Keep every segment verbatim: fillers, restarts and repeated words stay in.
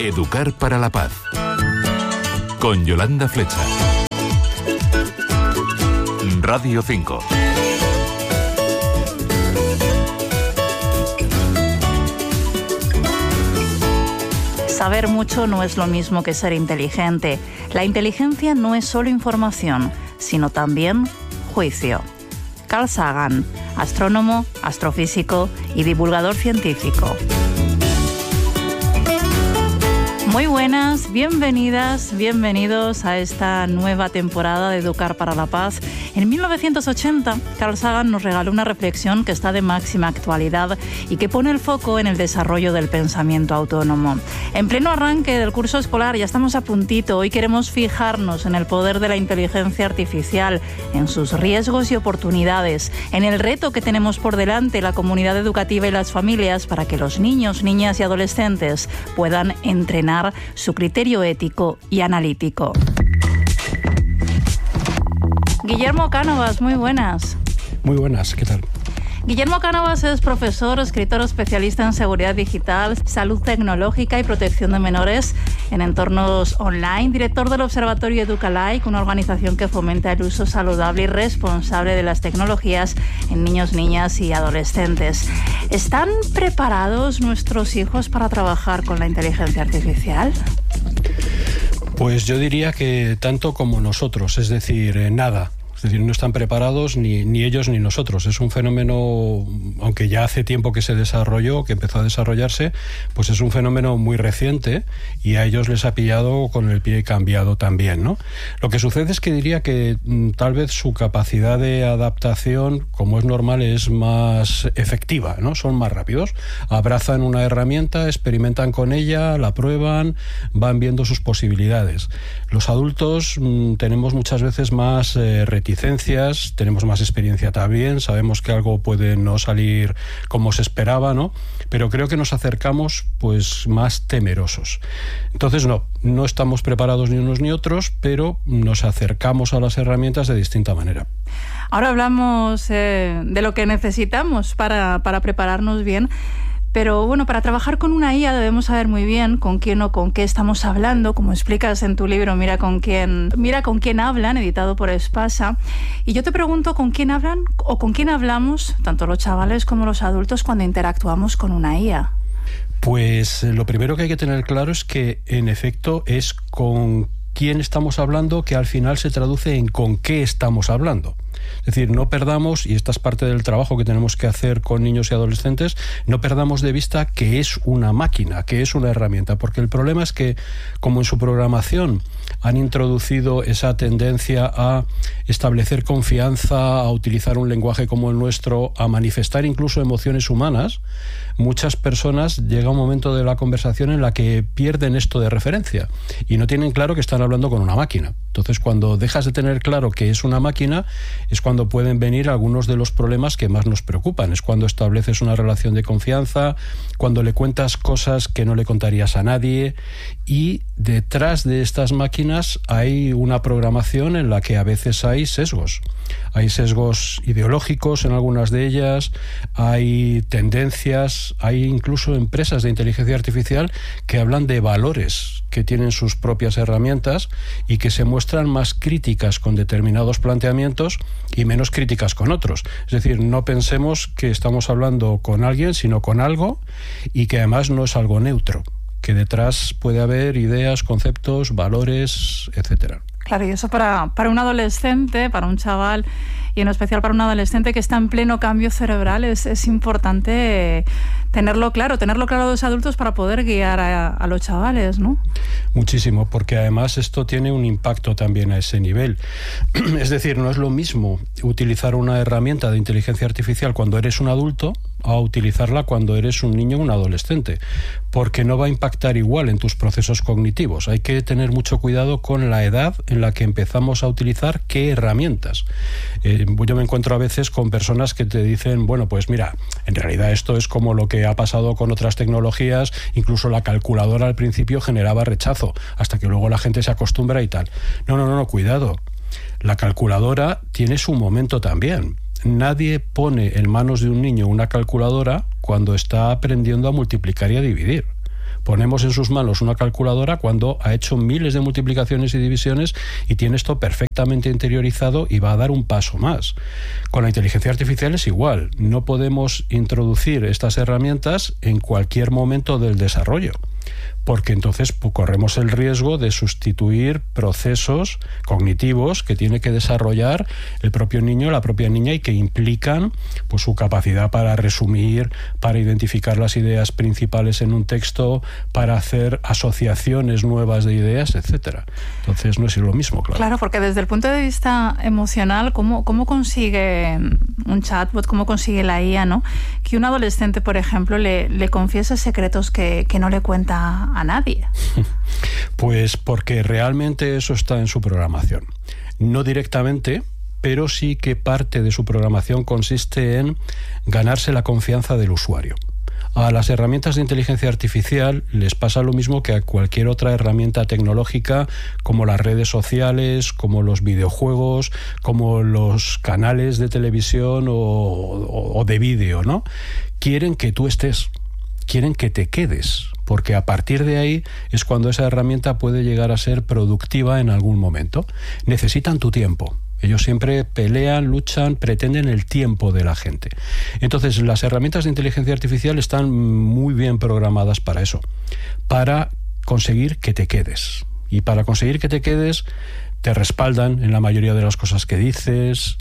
Educar para la paz. Con Yolanda Flecha. Radio cinco. Saber mucho no es lo mismo que ser inteligente. La inteligencia no es solo información, sino también juicio. Carl Sagan, astrónomo, astrofísico y divulgador científico. Muy buenas, bienvenidas, bienvenidos a esta nueva temporada de Educar para la Paz. En mil novecientos ochenta, Carl Sagan nos regaló una reflexión que está de máxima actualidad y que pone el foco en el desarrollo del pensamiento autónomo. En pleno arranque del curso escolar, ya estamos a puntito. Hoy queremos fijarnos en el poder de la inteligencia artificial, en sus riesgos y oportunidades, en el reto que tenemos por delante la comunidad educativa y las familias para que los niños, niñas y adolescentes puedan entrenar su criterio ético y analítico. Guillermo Cánovas, muy buenas. Muy buenas, ¿qué tal? Guillermo Cánovas es profesor, escritor especialista en seguridad digital, salud tecnológica y protección de menores en entornos online, director del Observatorio Educalike, una organización que fomenta el uso saludable y responsable de las tecnologías en niños, niñas y adolescentes. ¿Están preparados nuestros hijos para trabajar con la inteligencia artificial? Pues yo diría que tanto como nosotros, es decir, eh, nada. Es decir, no están preparados ni, ni ellos ni nosotros. Es un fenómeno, aunque ya hace tiempo que se desarrolló, que empezó a desarrollarse, pues es un fenómeno muy reciente y a ellos les ha pillado con el pie cambiado también, ¿no? Lo que sucede es que diría que m, tal vez su capacidad de adaptación, como es normal, es más efectiva, ¿no? Son más rápidos. Abrazan una herramienta, experimentan con ella, la prueban, van viendo sus posibilidades. Los adultos m, tenemos muchas veces más eh, reticencias, tenemos más experiencia también, sabemos que algo puede no salir como se esperaba, ¿no? Pero creo que nos acercamos pues más temerosos. Entonces no, no estamos preparados ni unos ni otros, pero nos acercamos a las herramientas de distinta manera. Ahora hablamos eh, de lo que necesitamos para, para prepararnos bien. Pero bueno, para trabajar con una I A debemos saber muy bien con quién o con qué estamos hablando, como explicas en tu libro Mira con quién, mira con quién hablan, editado por Espasa. Y yo te pregunto, ¿con quién hablan o con quién hablamos, tanto los chavales como los adultos, cuando interactuamos con una I A? Pues lo primero que hay que tener claro es que, en efecto, es con quién estamos hablando que al final se traduce en con qué estamos hablando. Es decir, no perdamos, y esta es parte del trabajo que tenemos que hacer con niños y adolescentes, no perdamos de vista que es una máquina, que es una herramienta, porque el problema es que, como en su programación han introducido esa tendencia a establecer confianza, a utilizar un lenguaje como el nuestro, a manifestar incluso emociones humanas, muchas personas llega un momento de la conversación en la que pierden esto de referencia y no tienen claro que están hablando con una máquina. Entonces, cuando dejas de tener claro que es una máquina, es cuando pueden venir algunos de los problemas que más nos preocupan. Es cuando estableces una relación de confianza, cuando le cuentas cosas que no le contarías a nadie, y detrás de estas máquinas hay una programación en la que a veces hay sesgos. Hay sesgos ideológicos en algunas de ellas, hay tendencias, hay incluso empresas de inteligencia artificial que hablan de valores que tienen sus propias herramientas y que se muestran más críticas con determinados planteamientos y menos críticas con otros. Es decir, no pensemos que estamos hablando con alguien, sino con algo, y que además no es algo neutro, que detrás puede haber ideas, conceptos, valores, etcétera. Claro, y eso para, para un adolescente, para un chaval, y en especial para un adolescente que está en pleno cambio cerebral, es, es importante tenerlo claro, tenerlo claro los adultos para poder guiar a, a los chavales, ¿no? Muchísimo, porque además esto tiene un impacto también a ese nivel. Es decir, no es lo mismo utilizar una herramienta de inteligencia artificial cuando eres un adulto a utilizarla cuando eres un niño o un adolescente, porque no va a impactar igual en tus procesos cognitivos. Hay que tener mucho cuidado con la edad en la que empezamos a utilizar qué herramientas. Eh, yo me encuentro a veces con personas que te dicen, bueno, pues mira, en realidad esto es como lo que ha pasado con otras tecnologías, incluso la calculadora al principio generaba rechazo, hasta que luego la gente se acostumbra y tal. No, no, no, no, cuidado. La calculadora tiene su momento también. Nadie pone en manos de un niño una calculadora cuando está aprendiendo a multiplicar y a dividir, Ponemos en sus manos una calculadora cuando ha hecho miles de multiplicaciones y divisiones y tiene esto perfectamente interiorizado y va a dar un paso más. Con la inteligencia artificial es igual. No podemos introducir estas herramientas en cualquier momento del desarrollo, porque entonces pues, corremos el riesgo de sustituir procesos cognitivos que tiene que desarrollar el propio niño, la propia niña, y que implican pues, su capacidad para resumir, para identificar las ideas principales en un texto, para hacer asociaciones nuevas de ideas, etcétera. Entonces no es lo mismo, claro. Claro, porque desde el punto de vista emocional, ¿cómo, cómo consigue un chatbot, cómo consigue la I A, ¿no? que un adolescente, por ejemplo, le, le confiese secretos que, que no le cuenta a nadie? Pues porque realmente eso está en su programación. No directamente, pero sí que parte de su programación consiste en ganarse la confianza del usuario. A las herramientas de inteligencia artificial les pasa lo mismo que a cualquier otra herramienta tecnológica, como las redes sociales, como los videojuegos, como los canales de televisión o, o, o de vídeo, ¿no? Quieren que tú estés, quieren que te quedes, porque a partir de ahí es cuando esa herramienta puede llegar a ser productiva en algún momento. Necesitan tu tiempo. Ellos siempre pelean, luchan, pretenden el tiempo de la gente. Entonces, las herramientas de inteligencia artificial están muy bien programadas para eso, para conseguir que te quedes. Y para conseguir que te quedes, te respaldan en la mayoría de las cosas que dices,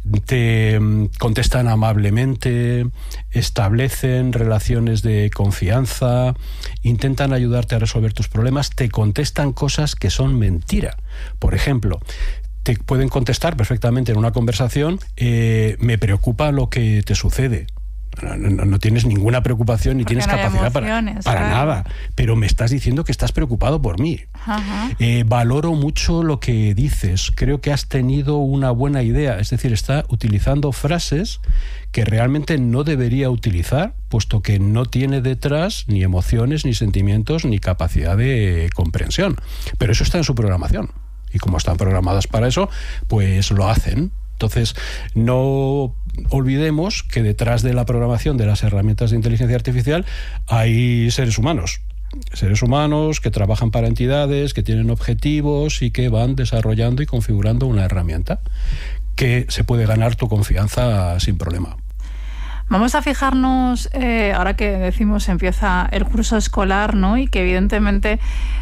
te contestan amablemente, establecen relaciones de confianza, intentan ayudarte a resolver tus problemas, te contestan cosas que son mentira. Por ejemplo, te pueden contestar perfectamente en una conversación, eh, me preocupa lo que te sucede. No, no, no tienes ninguna preocupación ni Porque tienes no capacidad para, para claro. nada, pero me estás diciendo que estás preocupado por mí. Eh, valoro mucho lo que dices, creo que has tenido una buena idea, es decir, está utilizando frases que realmente no debería utilizar, puesto que no tiene detrás ni emociones, ni sentimientos, ni capacidad de comprensión. Pero eso está en su programación. Y como están programadas para eso, pues lo hacen. Entonces, no olvidemos que detrás de la programación de las herramientas de inteligencia artificial hay seres humanos. Seres humanos que trabajan para entidades, que tienen objetivos y que van desarrollando y configurando una herramienta que se puede ganar tu confianza sin problema. Vamos a fijarnos, eh, ahora que decimos empieza el curso escolar, ¿no? Y que evidentemente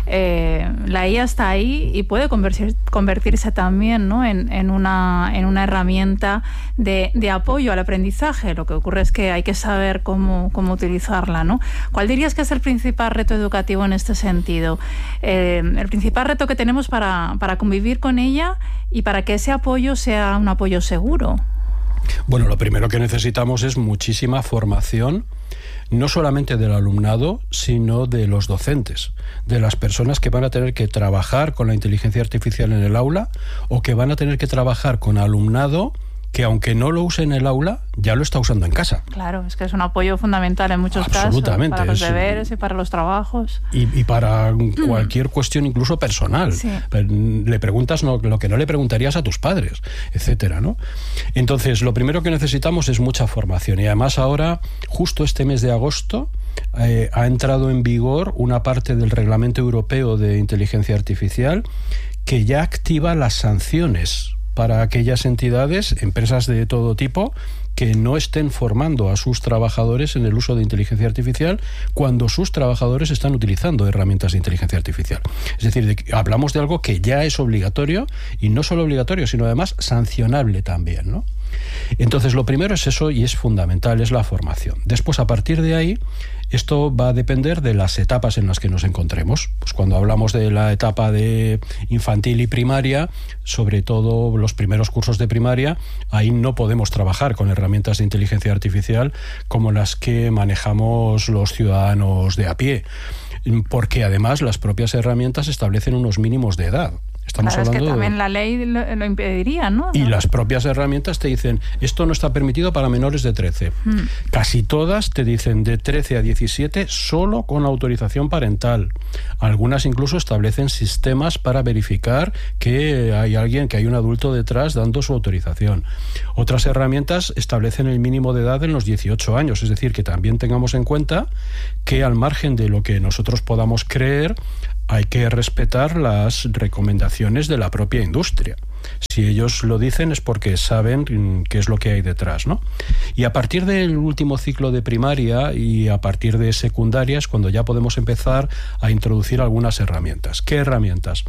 eh, la I A está ahí y puede convertir, convertirse también, ¿no? en, en, una, en una herramienta de, de apoyo al aprendizaje. Lo que ocurre es que hay que saber cómo, cómo utilizarla, ¿no? ¿Cuál dirías que es el principal reto educativo en este sentido? Eh, el principal reto que tenemos para, para convivir con ella y para que ese apoyo sea un apoyo seguro. Bueno, lo primero que necesitamos es muchísima formación, no solamente del alumnado, sino de los docentes, de las personas que van a tener que trabajar con la inteligencia artificial en el aula o que van a tener que trabajar con alumnado que, aunque no lo use en el aula, ya lo está usando en casa. Claro, es que es un apoyo fundamental en muchos Absolutamente, casos, para los es, deberes y para los trabajos. Y, y para cualquier cuestión, incluso personal. Sí. Le preguntas no, lo que no le preguntarías a tus padres, etcétera, ¿no? Entonces, lo primero que necesitamos es mucha formación. Y además ahora, justo este mes de agosto, eh, ha entrado en vigor una parte del Reglamento Europeo de Inteligencia Artificial que ya activa las sanciones para aquellas entidades, empresas de todo tipo, que no estén formando a sus trabajadores en el uso de inteligencia artificial cuando sus trabajadores están utilizando herramientas de inteligencia artificial. Es decir, de que hablamos de algo que ya es obligatorio, y no solo obligatorio, sino además sancionable también, ¿no? Entonces, lo primero es eso, y es fundamental, es la formación. Después, a partir de ahí, esto va a depender de las etapas en las que nos encontremos. Pues cuando hablamos de la etapa de infantil y primaria, sobre todo los primeros cursos de primaria, ahí no podemos trabajar con herramientas de inteligencia artificial como las que manejamos los ciudadanos de a pie, porque además las propias herramientas establecen unos mínimos de edad. Estamos claro, hablando es que también de... la ley lo, lo impediría, ¿no? Y las propias herramientas te dicen, esto no está permitido para menores de trece. Hmm. Casi todas te dicen de trece a diecisiete solo con autorización parental. Algunas incluso establecen sistemas para verificar que hay alguien, que hay un adulto detrás dando su autorización. Otras herramientas establecen el mínimo de edad en los dieciocho años, es decir, que también tengamos en cuenta que al margen de lo que nosotros podamos creer, hay que respetar las recomendaciones de la propia industria. Si ellos lo dicen es porque saben qué es lo que hay detrás, ¿no? Y a partir del último ciclo de primaria y a partir de secundaria es cuando ya podemos empezar a introducir algunas herramientas. ¿Qué herramientas?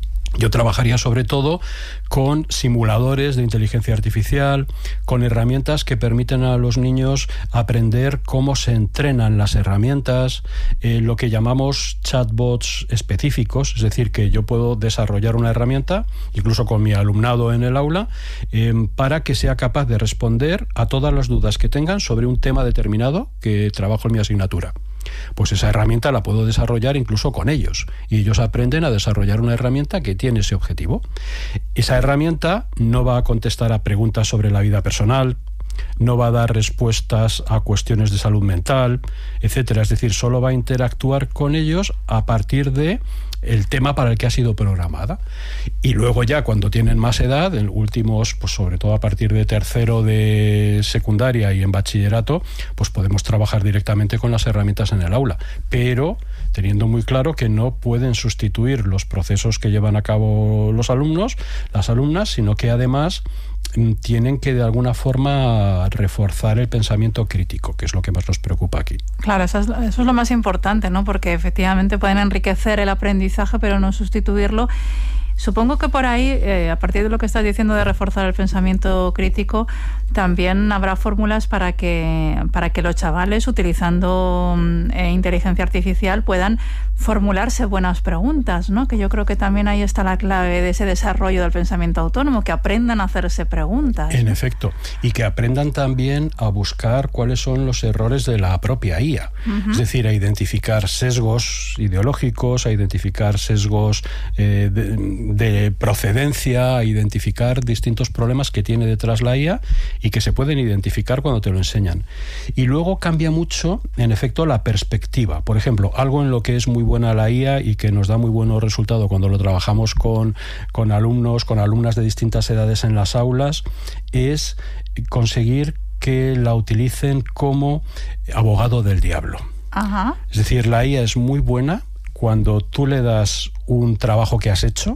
Yo trabajaría sobre todo con simuladores de inteligencia artificial, con herramientas que permiten a los niños aprender cómo se entrenan las herramientas, eh, lo que llamamos chatbots específicos, es decir, que yo puedo desarrollar una herramienta, incluso con mi alumnado en el aula, eh, para que sea capaz de responder a todas las dudas que tengan sobre un tema determinado que trabajo en mi asignatura. Pues esa herramienta la puedo desarrollar incluso con ellos y ellos aprenden a desarrollar una herramienta que tiene ese objetivo. Esa herramienta no va a contestar a preguntas sobre la vida personal, no va a dar respuestas a cuestiones de salud mental, etcétera. Es decir, solo va a interactuar con ellos a partir de el tema para el que ha sido programada. Y luego ya cuando tienen más edad, en últimos, pues sobre todo a partir de tercero de secundaria y en bachillerato, pues podemos trabajar directamente con las herramientas en el aula, pero teniendo muy claro que no pueden sustituir los procesos que llevan a cabo los alumnos, las alumnas, sino que además tienen que de alguna forma reforzar el pensamiento crítico, que es lo que más nos preocupa aquí. Claro, eso es, eso es lo más importante, ¿no? Porque efectivamente pueden enriquecer el aprendizaje, pero no sustituirlo. Supongo que por ahí, eh, a partir de lo que estás diciendo de reforzar el pensamiento crítico, también habrá fórmulas para que, para que los chavales, utilizando eh, inteligencia artificial, puedan formularse buenas preguntas, ¿no? Que yo creo que también ahí está la clave de ese desarrollo del pensamiento autónomo, que aprendan a hacerse preguntas. En efecto, y que aprendan también a buscar cuáles son los errores de la propia I A. Uh-huh. Es decir, a identificar sesgos ideológicos, a identificar sesgos eh, de, de procedencia, a identificar distintos problemas que tiene detrás la I A y que se pueden identificar cuando te lo enseñan. Y luego cambia mucho, en efecto, la perspectiva. Por ejemplo, algo en lo que es muy buena la I A y que nos da muy buenos resultados cuando lo trabajamos con, con alumnos, con alumnas de distintas edades en las aulas, es conseguir que la utilicen como abogado del diablo. Ajá. Es decir, la I A es muy buena cuando tú le das un trabajo que has hecho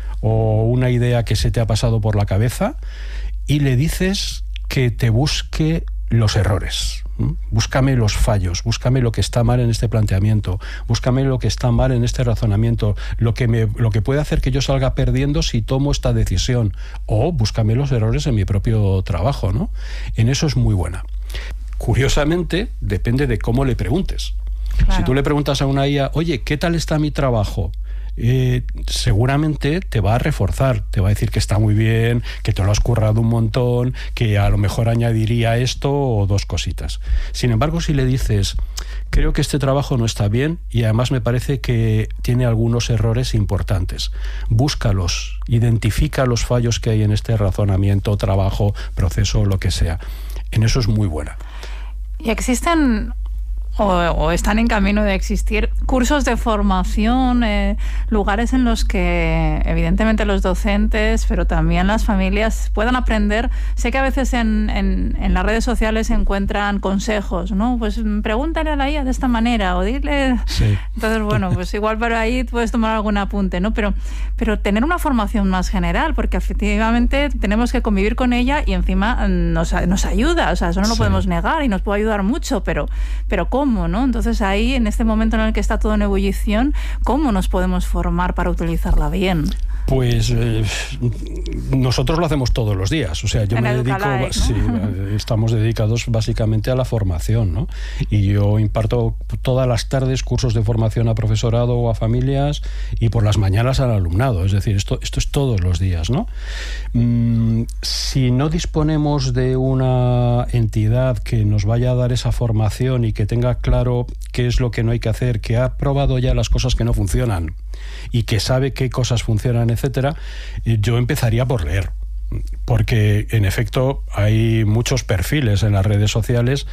o una idea que se te ha pasado por la cabeza y le dices que te busque los errores. Búscame los fallos, búscame lo que está mal en este planteamiento, búscame lo que está mal en este razonamiento, lo que me, lo que puede hacer que yo salga perdiendo si tomo esta decisión, o búscame los errores en mi propio trabajo, ¿no? En eso es muy buena. Curiosamente, depende de cómo le preguntes. Claro. Si tú le preguntas a una I A, oye, ¿qué tal está mi trabajo? Eh, seguramente te va a reforzar, te va a decir que está muy bien, que te lo has currado un montón, que a lo mejor añadiría esto o dos cositas. Sin embargo, si le dices, creo que este trabajo no está bien y además me parece que tiene algunos errores importantes, búscalos, identifica los fallos que hay en este razonamiento, trabajo, proceso, lo que sea. En eso es muy buena. ¿Y existen O, o están en camino de existir cursos de formación, eh, lugares en los que evidentemente los docentes, pero también las familias puedan aprender? Sé que a veces en, en, en las redes sociales se encuentran consejos, ¿no? Pues pregúntale a la I A de esta manera o dile... Sí. Entonces, bueno, pues igual por ahí puedes tomar algún apunte, ¿no? Pero, pero tener una formación más general, porque efectivamente tenemos que convivir con ella y encima nos, nos ayuda, o sea, eso no lo sí. podemos negar y nos puede ayudar mucho, pero, pero ¿cómo? ¿Cómo, no? Entonces ahí, en este momento en el que está todo en ebullición, ¿cómo nos podemos formar para utilizarla bien? Pues eh, nosotros lo hacemos todos los días. O sea, yo en me dedico, ¿no? Sí, estamos dedicados básicamente a la formación, ¿no? Y yo imparto todas las tardes cursos de formación a profesorado o a familias y por las mañanas al alumnado. Es decir, esto, esto es todos los días, ¿no? Mm, si no disponemos de una entidad que nos vaya a dar esa formación y que tenga claro qué es lo que no hay que hacer, que ha probado ya las cosas que no funcionan y que sabe qué cosas funcionan etcétera, yo empezaría por leer. Porque, en efecto, hay muchos perfiles en las redes sociales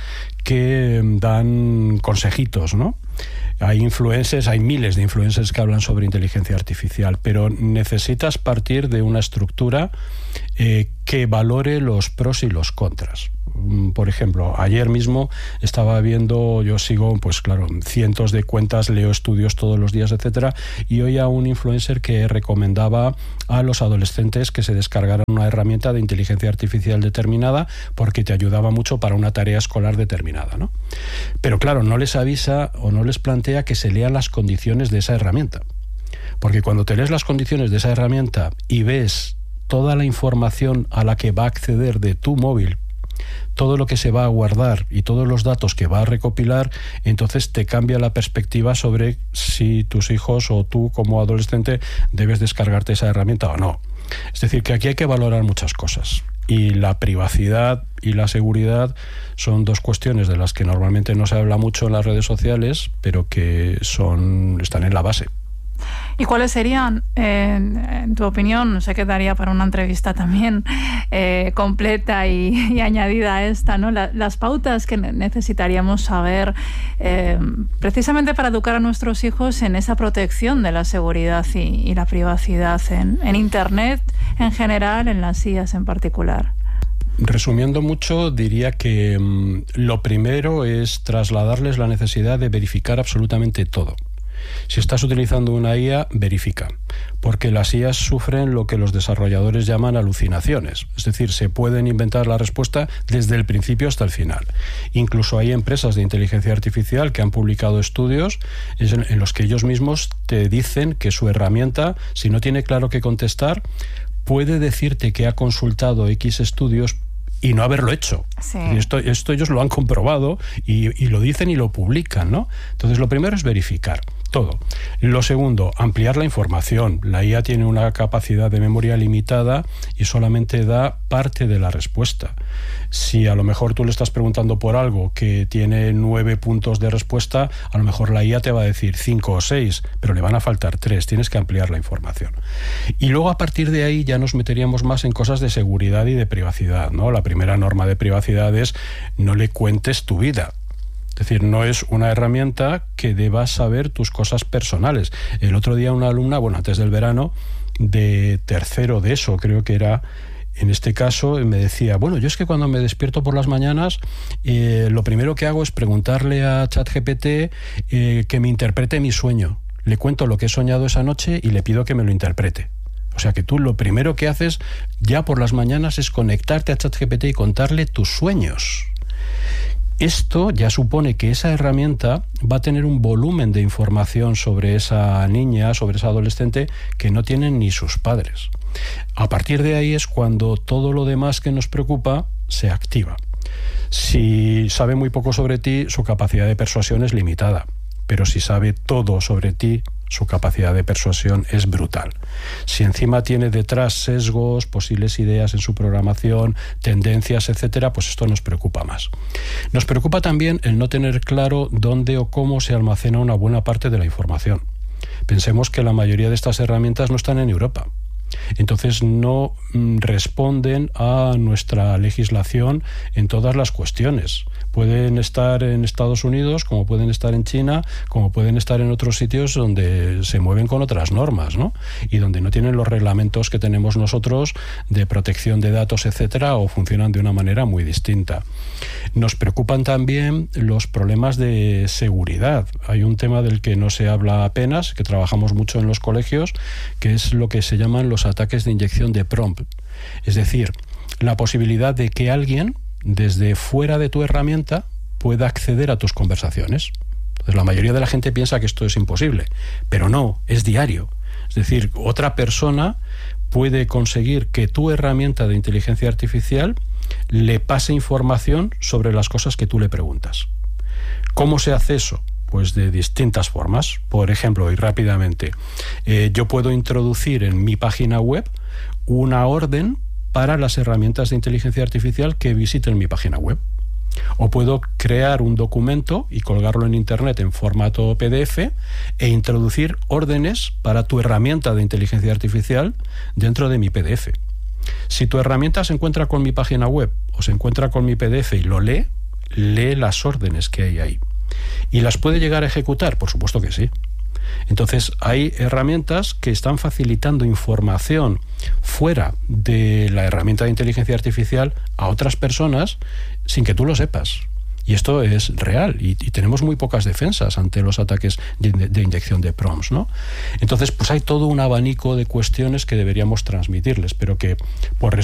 que dan consejitos, ¿no? Hay influencers, hay miles de influencers que hablan sobre inteligencia artificial, pero necesitas partir de una estructura eh, que valore los pros y los contras. Por ejemplo, ayer mismo estaba viendo, yo sigo, pues claro, cientos de cuentas, leo estudios todos los días, etcétera, y oía a un influencer que recomendaba a los adolescentes que se descargaran una herramienta de inteligencia artificial determinada porque te ayudaba mucho para una tarea escolar determinada, ¿no? Pero claro, no les avisa o no les plantea que se lean las condiciones de esa herramienta. Porque cuando te lees las condiciones de esa herramienta y ves toda la información a la que va a acceder de tu móvil, todo lo que se va a guardar y todos los datos que va a recopilar, entonces te cambia la perspectiva sobre si tus hijos o tú como adolescente debes descargarte esa herramienta o no. Es decir, que aquí hay que valorar muchas cosas. Y la privacidad y la seguridad son dos cuestiones de las que normalmente no se habla mucho en las redes sociales, pero que son, están en la base. ¿Y cuáles serían, eh, en tu opinión, se quedaría para una entrevista también eh, completa y, y añadida a esta, ¿no? La, las pautas que necesitaríamos saber eh, precisamente para educar a nuestros hijos en esa protección de la seguridad y, y la privacidad en, en Internet en general, en las I As en particular? Resumiendo mucho, diría que mmm, lo primero es trasladarles la necesidad de verificar absolutamente todo. Si estás utilizando una I A, verifica, porque las I As sufren lo que los desarrolladores llaman alucinaciones, es decir, se pueden inventar la respuesta desde el principio hasta el final. Incluso hay empresas de inteligencia artificial que han publicado estudios en los que ellos mismos te dicen que su herramienta, si no tiene claro qué contestar, puede decirte que ha consultado X estudios y no haberlo hecho. Sí. Esto, esto ellos lo han comprobado y, y lo dicen y lo publican, ¿no? Entonces, lo primero es verificar todo. Lo segundo, ampliar la información. La I A tiene una capacidad de memoria limitada y solamente da parte de la respuesta. Si a lo mejor tú le estás preguntando por algo que tiene nueve puntos de respuesta, a lo mejor la I A te va a decir cinco o seis, pero le van a faltar tres. Tienes que ampliar la información. Y luego, a partir de ahí, ya nos meteríamos más en cosas de seguridad y de privacidad, ¿no? La primera norma de privacidad es no le cuentes tu vida. Es decir, no es una herramienta que debas saber tus cosas personales. El otro día una alumna, bueno, antes del verano, de tercero de eso, creo que era, en este caso, me decía, bueno, yo es que cuando me despierto por las mañanas, eh, lo primero que hago es preguntarle a ChatGPT eh, que me interprete mi sueño. Le cuento lo que he soñado esa noche y le pido que me lo interprete. O sea que tú lo primero que haces ya por las mañanas es conectarte a ChatGPT y contarle tus sueños. Esto ya supone que esa herramienta va a tener un volumen de información sobre esa niña, sobre esa adolescente, que no tienen ni sus padres. A partir de ahí es cuando todo lo demás que nos preocupa se activa. Si sabe muy poco sobre ti, su capacidad de persuasión es limitada. Pero si sabe todo sobre ti, su capacidad de persuasión es brutal. Si encima tiene detrás sesgos, posibles ideas en su programación, tendencias, etcétera, pues esto nos preocupa más. Nos preocupa también el no tener claro dónde o cómo se almacena una buena parte de la información. Pensemos que la mayoría de estas herramientas no están en Europa. Entonces no mm, responden a nuestra legislación en todas las cuestiones. Pueden estar en Estados Unidos, como pueden estar en China, como pueden estar en otros sitios donde se mueven con otras normas, ¿no? Y donde no tienen los reglamentos que tenemos nosotros de protección de datos, etcétera, o funcionan de una manera muy distinta. Nos preocupan también los problemas de seguridad. Hay un tema del que no se habla apenas, que trabajamos mucho en los colegios, que es lo que se llaman los ataques de inyección de prompt. Es decir, la posibilidad de que alguien desde fuera de tu herramienta pueda acceder a tus conversaciones. Entonces, la mayoría de la gente piensa que esto es imposible, pero no, es diario. Es decir, otra persona puede conseguir que tu herramienta de inteligencia artificial le pase información sobre las cosas que tú le preguntas. ¿Cómo se hace eso? Pues de distintas formas. Por ejemplo, y rápidamente, eh, yo puedo introducir en mi página web una orden para las herramientas de inteligencia artificial que visiten mi página web. O puedo crear un documento y colgarlo en Internet en formato P D F e introducir órdenes para tu herramienta de inteligencia artificial dentro de mi P D F. Si tu herramienta se encuentra con mi página web o se encuentra con mi P D F y lo lee, lee las órdenes que hay ahí. ¿Y las puede llegar a ejecutar? Por supuesto que sí. Entonces hay herramientas que están facilitando información fuera de la herramienta de inteligencia artificial a otras personas sin que tú lo sepas. Y esto es real, y, y tenemos muy pocas defensas ante los ataques de, de inyección de prompts, ¿no? Entonces, pues hay todo un abanico de cuestiones que deberíamos transmitirles, pero que por